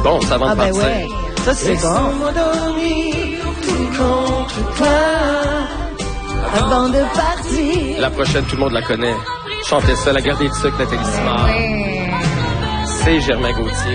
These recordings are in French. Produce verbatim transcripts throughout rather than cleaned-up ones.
bon, ça, avant ah, de ben partir. ouais. Ça, c'est bon. Laisse-moi dormir contre toi. Avant de partir. La prochaine, tout le monde la connaît. Chantez ça, La guerre des tucs, Nathalie Simard. Ouais. C'est Germain Gauthier.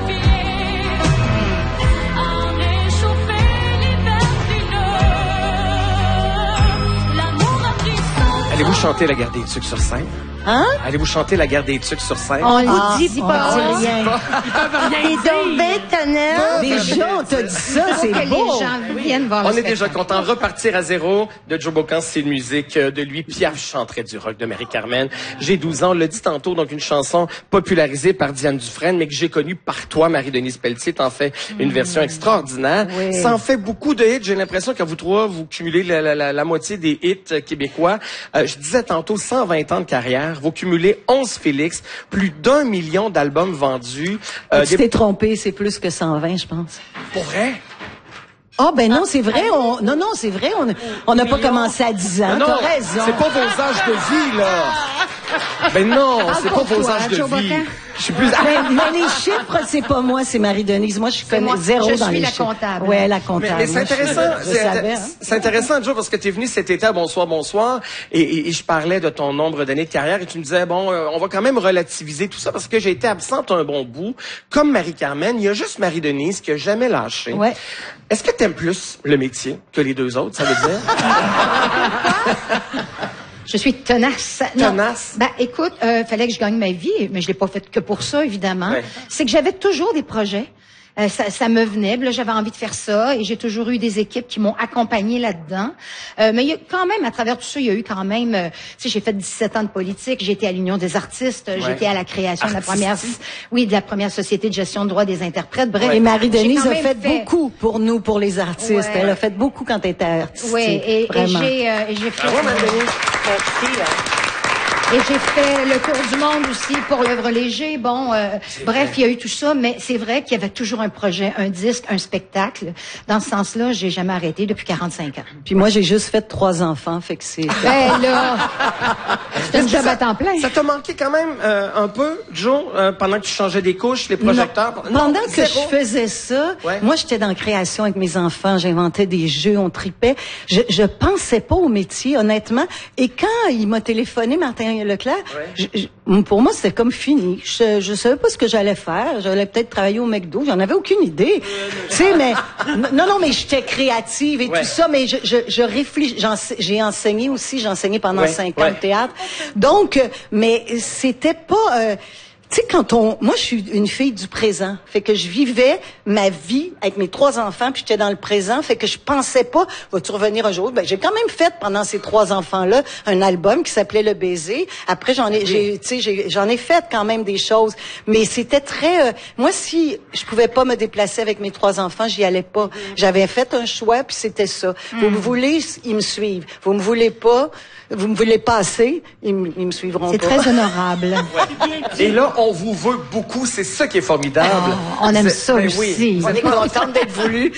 Allez-vous chanter La guerre des tucs sur scène? Hein? Allez-vous chanter La guerre des tucs sur scène? On le Ah, dit on pas. dit rien. Ils peuvent rien dire. Déjà, on t'a dit ça, c'est que beau. les gens viennent voir On le est déjà spectacle. content. Repartir à zéro de Joe Bocan, c'est une musique de lui. Piaf chanterait du rock de Marie-Carmen. J'ai douze ans, on l'a dit tantôt, donc une chanson popularisée par Diane Dufresne, mais que j'ai connue par toi, Marie-Denise Pelletier. T'en fais une version extraordinaire. Oui. Ça en fait beaucoup de hits. J'ai l'impression qu'à vous trois, vous cumulez la, la, la, la moitié des hits québécois. Euh, je disais tantôt, cent vingt ans de carrière. Vous cumulez onze Félix, plus d'un million d'albums vendus. Euh, Euh, tu des... t'es trompé, c'est plus que cent vingt, je pense. Pour vrai? Ah, ben non, c'est vrai. On... Non, non, c'est vrai. On on n'a pas commencé à dix ans. Non, T'as raison. c'est pas vos âges de vie, là. Ben non, c'est pas pour vos toi, âges de Joe vie. Bocan. Je suis plus... Mais, mais les chiffres, c'est pas moi, c'est Marie-Denise. Moi, je connais moi. zéro Je dans suis les la chiffres. comptable. Ouais, la Mais, comptable. mais c'est Moi, je- intéressant, Je, c'est, savais. inté- Hein? c'est intéressant, Joe, parce que tu es venu cet été à Bonsoir, Bonsoir, et, et, et je parlais de ton nombre d'années de carrière, et tu me disais, bon, euh, on va quand même relativiser tout ça, parce que j'ai été absente un bon bout. Comme Marie-Carmen, il y a juste Marie-Denise qui a jamais lâché. Ouais. Est-ce que tu aimes plus le métier que les deux autres, ça veut dire? Je suis tenace. Non. Tenace? Ben, écoute, euh, fallait que je gagne ma vie, mais je l'ai pas fait que pour ça, évidemment. Ouais. C'est que j'avais toujours des projets. Euh, ça, ça me venait, puis là, j'avais envie de faire ça, et j'ai toujours eu des équipes qui m'ont accompagnée là-dedans. Euh, mais il y a quand même, à travers tout ça, il y a eu quand même, euh, tu sais, j'ai fait dix-sept ans de politique, j'ai été à l'Union des artistes, Ouais. j'ai été à la création de la première, oui, de la première société de gestion de droits des interprêtes. Bref, Et Marie-Denise j'ai a quand fait, même beaucoup pour nous, pour les artistes. Ouais. Elle a fait beaucoup quand elle était artiste. Oui, et, et Vraiment. j'ai, euh, et j'ai fait. Bravo, Marie-Denise. Merci. Et j'ai fait le tour du monde aussi pour l'œuvre léger. Bon, euh, bref, il y a eu tout ça, mais c'est vrai qu'il y avait toujours un projet, un disque, un spectacle. Dans ce sens-là, j'ai jamais arrêté depuis quarante-cinq ans. Puis moi, j'ai juste fait trois enfants, fait que c'est... Ben là, c'est une job à temps plein. Ça t'a manqué quand même euh, un peu, Joe, euh, pendant que tu changeais des couches, les projecteurs? Non. Pendant Non, que zéro. je faisais ça, Ouais. moi, j'étais dans la création avec mes enfants, j'inventais des jeux, on tripait. Je, je pensais pas au métier, honnêtement. Et quand il m'a téléphoné, Martin Leclerc, Ouais. je- je- pour moi, c'était comme fini. Je, je savais pas ce que j'allais faire. J'allais peut-être travailler au McDo. J'en avais aucune idée. Tu sais, mais non, non, mais j'étais créative et Ouais. tout ça. Mais je, je, je réfléchis. j'ense- J'ai enseigné aussi. J'ai enseigné pendant Ouais, cinq ouais. ans de théâtre. Donc, euh, mais c'était pas. Euh, tu sais, quand on... Moi, je suis une fille du présent. Fait que je vivais ma vie avec mes trois enfants, puis j'étais dans le présent. Fait que je pensais pas, vas-tu revenir un jour? Ben, j'ai quand même fait, pendant ces trois enfants-là, un album qui s'appelait Le Baiser. Après, j'en ai, j'ai, tu sais, j'ai- j'en ai fait quand même des choses. Mais c'était très... euh, moi, si je pouvais pas me déplacer avec mes trois enfants, j'y allais pas. J'avais fait un choix, puis c'était ça. Vous me voulez, ils me suivent. Vous me voulez pas, vous me voulez pas assez, ils, me- ils me suivront C'est pas. très honorable. Et là, on vous veut beaucoup, c'est ça qui est formidable. Ah, on aime C'est- ça ben aussi. oui. On est contente d'être voulu.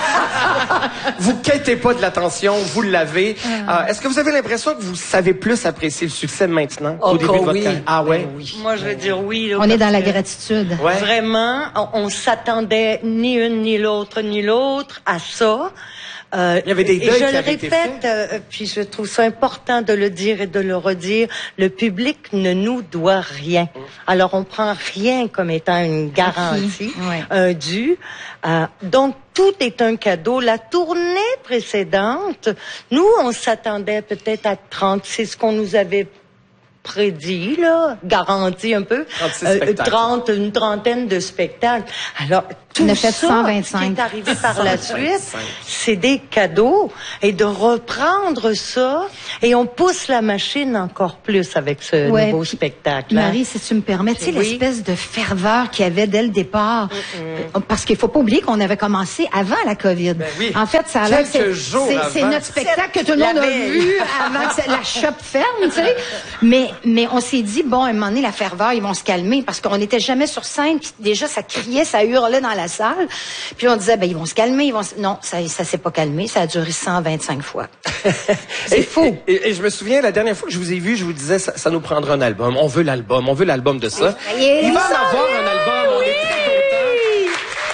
Vous quêtez pas de l'attention, vous l'avez. Euh, Est-ce que vous avez l'impression que vous savez plus apprécier le succès maintenant Oh, qu'au début de votre oui. carrière? Ah ouais? Moi, je veux dire oui. là, On est parce dans la que gratitude. Ouais. Vraiment, on, on s'attendait ni une, ni l'autre, ni l'autre à ça. Euh, Il y avait des et deuils je qui le avaient été répète, euh, puis je trouve ça important de le dire et de le redire, le public ne nous doit rien. Alors, on prend rien comme étant une garantie, Ouais. un dû. Euh, donc, tout est un cadeau. La tournée précédente, nous, on s'attendait peut-être à trente, c'est ce qu'on nous avait prédit, là, garanti un peu, trente-six euh, spectacles. trente, une trentaine de spectacles. Alors, tout On a fait ça cent vingt-cinq. qui est arrivé par la cent suite, vingt-cinq. c'est des cadeaux. Et de reprendre ça, et on pousse la machine encore plus avec ce Ouais, nouveau puis, spectacle. hein. Marie, si tu me permets, tu sais, Oui. l'espèce de ferveur qu'il y avait dès le départ. Euh, Parce qu'il faut pas oublier qu'on avait commencé avant la COVID. Ben oui. En fait, ça a l'air que Quelques c'est- jours c'est- avant. c'est notre spectacle que tout le monde La a veille. vu avant que ça- la shop ferme, tu sais. Mais, mais on s'est dit, bon, à un moment donné, la ferveur, ils vont se calmer parce qu'on n'était jamais sur scène. Puis déjà, ça criait, ça hurlait dans la salle. Puis on disait, ben, ils vont se calmer, ils vont se... Non, ça, ça s'est pas calmé. Ça a duré cent vingt-cinq fois. C'est Et- fou. Et, et- et je me souviens, la dernière fois que je vous ai vu, je vous disais, ça, ça nous prendra un album. On veut l'album, on veut l'album de ça. y est. Il va en avoir un album, on est très contents.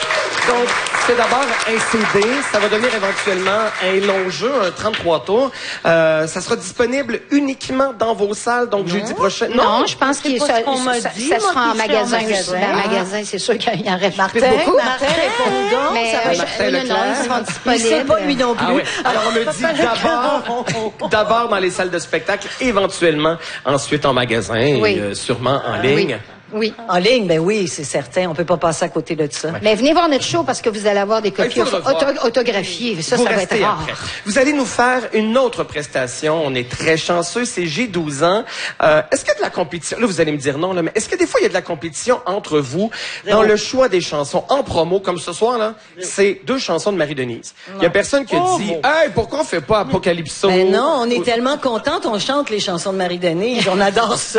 Donc, c'est d'abord un C D. Ça va devenir éventuellement un long jeu, un trente-trois tours. Euh, ça sera disponible uniquement dans vos salles, donc non. jeudi prochain. Non, non je pense que ça, ça, ça, dit, ça sera en magasin. En magasin, dans le magasin, c'est sûr qu'il y en reste Martin, beaucoup. Martin, réponds donc. Mais, ça va euh, Martin non, Leclerc. non, ils seront disponibles. Il sait pas lui non plus. Ah oui. Alors, on me dit d'abord, d'abord dans les salles de spectacle, éventuellement, ensuite en magasin Oui. et euh, sûrement en ligne. Oui. En ligne, ben oui, c'est certain. On peut pas passer à côté de ça. Ouais. Mais venez voir notre show parce que vous allez avoir des copies auto autographiées. Ça, vous ça va être rare. Après. Vous allez nous faire une autre prestation. On est très chanceux. C'est J'ai douze ans. Euh, est-ce qu'il y a de la compétition? Là, vous allez me dire non, là, mais est-ce que des fois, il y a de la compétition entre vous dans le choix des chansons en promo, comme ce soir, là? C'est deux chansons de Marie-Denise. Il y a personne qui a Oh, dit, bon. hey, pourquoi on fait pas Apocalypso? Ben non, on est tellement contentes, on chante les chansons de Marie-Denise. On adore ça.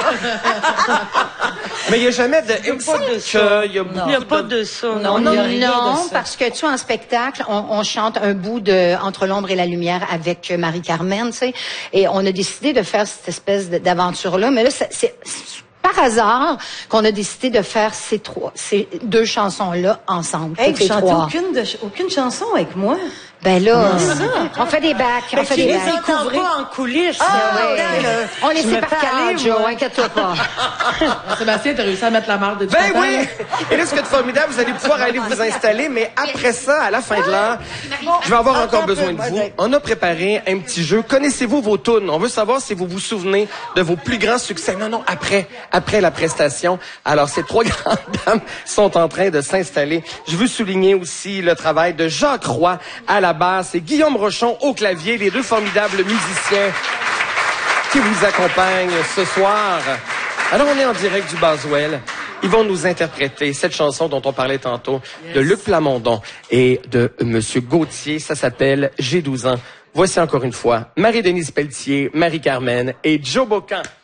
Mais il n'y a jamais de... Il me semble de qu'il ça. y a Il n'y a pas de ça. Non, Non, il y a rien non, de ça. parce que tu sais, en spectacle, on, on chante un bout de Entre l'ombre et la lumière avec Marie-Carmen, tu sais, et on a décidé de faire cette espèce de- d'aventure-là, mais là, c'est, c'est par hasard qu'on a décidé de faire ces trois, ces deux chansons-là ensemble. Hey, toutes vous les chantez trois. aucune, de, aucune chanson avec moi? Ben là, on fait des bacs, on fait Tu des les bacs. entends pas en coulisses. Ah, là. ouais. Euh, On les je me sait par fais aller, cœur, Joe, moi. inquiète-toi pas. Sébastien, t'as réussi à mettre la marde de du Ben content, oui! là? Et là, ce qui est formidable, vous allez pouvoir aller vous installer, mais après ça, à la fin de l'heure, je vais avoir encore besoin de vous. On a préparé un petit jeu. Connaissez-vous vos tunes? On veut savoir si vous vous souvenez de vos plus grands succès. Non, non, après, après la prestation. Alors, ces trois grandes dames sont en train de s'installer. Je veux souligner aussi le travail de Jacques Roy à la basse et Guillaume Rochon au clavier, les deux formidables musiciens qui vous accompagnent ce soir. Alors, on est en direct du Boswell. Ils vont nous interpréter cette chanson dont on parlait tantôt, de Luc Plamondon et de Monsieur Gauthier. Ça s'appelle J'ai douze ans. Voici encore une fois Marie-Denise Pelletier, Marie-Carmen et Joe Bocan.